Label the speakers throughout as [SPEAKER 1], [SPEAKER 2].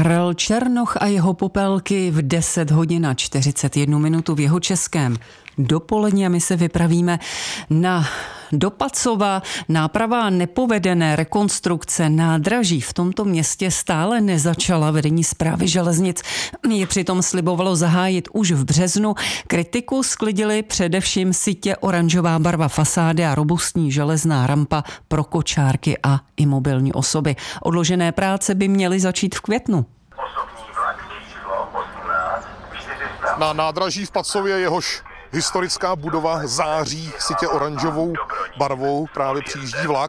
[SPEAKER 1] Karel Černoch a jeho popelky v 10 hodin a 41 minutu v Jihočeském dopoledne. My se vypravíme do Pacova. Náprava nepovedené rekonstrukce nádraží v tomto městě stále nezačala. Vedení Správy železnic je přitom slibovalo zahájit už v březnu. Kritiku sklidili především sitě oranžová barva fasády a robustní železná rampa pro kočárky a imobilní osoby. Odložené práce by měly začít v květnu.
[SPEAKER 2] Na nádraží v Pacově, jehož historická budova září sitě oranžovou barvou, právě přijíždí vlak.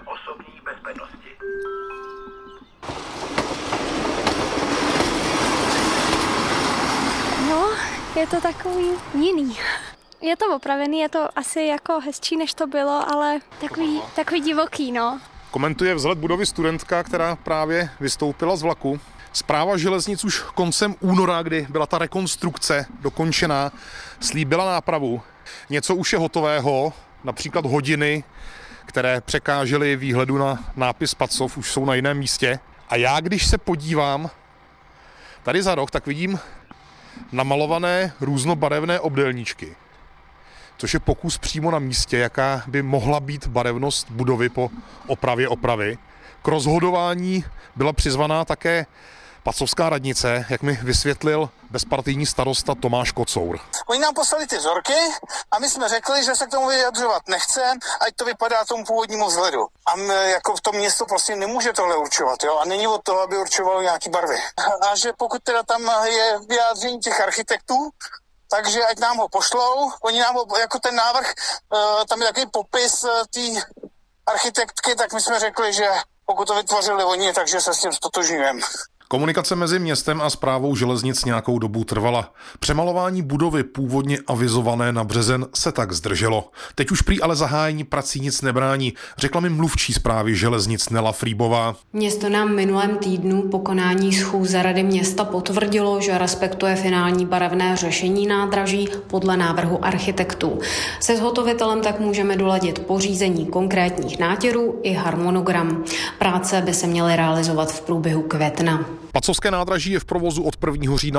[SPEAKER 3] No, je to takový jiný. Je to opravený, je to asi jako hezčí, než to bylo, ale takový divoký, no.
[SPEAKER 2] Komentuje vzhled budovy studentka, která právě vystoupila z vlaku. Správa železnic už koncem února, kdy byla ta rekonstrukce dokončená, slíbila nápravu. Něco už je hotového, například hodiny, které překážely výhledu na nápis Pacov, už jsou na jiném místě. A já, když se podívám tady za roh, tak vidím namalované různobarevné obdélníčky, což je pokus přímo na místě, jaká by mohla být barevnost budovy po opravy. K rozhodování byla přizvaná také pacovská radnice, jak mi vysvětlil bezpartijní starosta Tomáš Kocour.
[SPEAKER 4] Oni nám poslali ty vzorky a my jsme řekli, že se k tomu vyjadřovat nechceme, ať to vypadá tomu původnímu vzhledu. A my, jako v tom město prostě nemůže tohle určovat, jo? A není od toho, aby určovalo nějaký barvy. A že pokud teda tam je vyjádření těch architektů, takže ať nám ho pošlou, oni nám ho, jako ten návrh, tam je takový popis té architektky, tak my jsme řekli, že pokud to vytvořili oni, takže se s tím stotožňujeme.
[SPEAKER 2] Komunikace mezi městem a správou železnic nějakou dobu trvala. Přemalování budovy původně avizované na březen se tak zdrželo. Teď už prý ale zahájení prací nic nebrání, řekla mi mluvčí správy železnic Nela Frýbová.
[SPEAKER 5] Město nám minulém týdnu po konání schůze Rady města potvrdilo, že respektuje finální barevné řešení nádraží podle návrhu architektů. Se zhotovitelem tak můžeme doladit pořízení konkrétních nátěrů i harmonogram. Práce by se měly realizovat v průběhu května.
[SPEAKER 2] Pacovské nádraží je v provozu od 1. října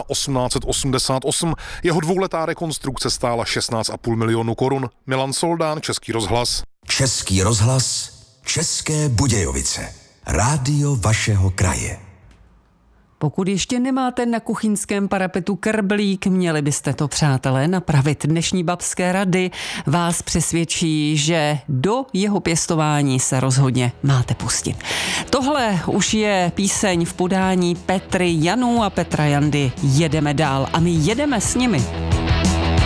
[SPEAKER 2] 1888. Jeho dvouletá rekonstrukce stála 16,5 milionu korun. Milan Soldán, Český rozhlas.
[SPEAKER 6] Český rozhlas, České Budějovice. Rádio vašeho kraje.
[SPEAKER 1] Pokud ještě nemáte na kuchyňském parapetu krblík, měli byste to, přátelé, napravit. Dnešní babské rady vás přesvědčí, že do jeho pěstování se rozhodně máte pustit. Tohle už je píseň v podání Petry Janů a Petra Jandy. Jedeme dál a my jedeme s nimi.